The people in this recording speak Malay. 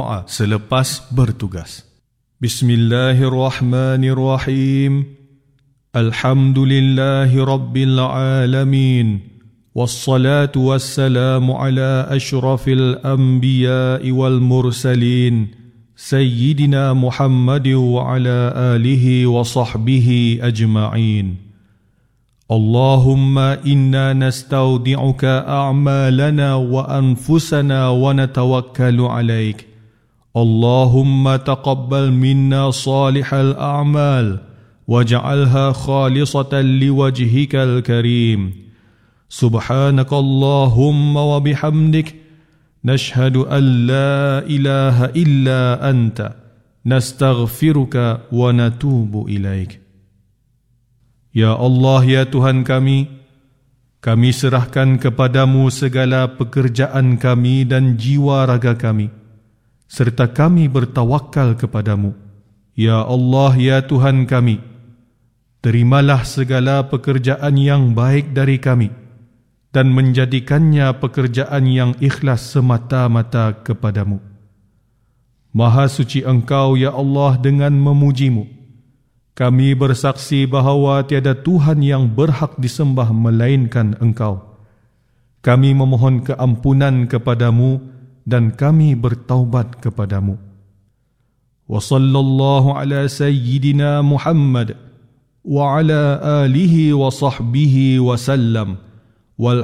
berdoa selepas bertugas. Bismillahirrahmanirrahim. Alhamdulillahi Rabbil Alamin. Wassalatu wassalamu ala ashrafil anbiya'i wal mursalin. Sayyidina Muhammadin wa ala alihi wa sahbihi ajma'in. Allahumma inna nastaudi'uka a'malana wa anfusana wa natawakkalu alaik. Allahumma taqabbal minna salihal a'mal waj'alha khalisatan liwajhikal karim. Subhanaka Allahumma wa bihamdik nashhadu an la ilaha illa anta nastaghfiruka wa natubu ilaik. Ya Allah, ya Tuhan kami serahkan kepadamu segala pekerjaan kami dan jiwa raga kami, serta kami bertawakal kepadamu. Ya Allah, ya Tuhan kami, terimalah segala pekerjaan yang baik dari kami dan menjadikannya pekerjaan yang ikhlas semata-mata kepadamu. Maha suci Engkau, ya Allah, dengan memujimu. Kami bersaksi bahawa tiada Tuhan yang berhak disembah melainkan Engkau. Kami memohon keampunan kepadamu dan kami bertaubat kepadamu. Wa sallallahu ala sayyidina Muhammad wa ala alihi wa sahbihi wa sallam.